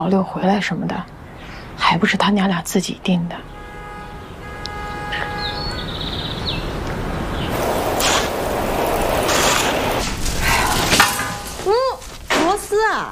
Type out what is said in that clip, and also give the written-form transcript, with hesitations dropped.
老六回来什么的，还不是他娘俩自己定的。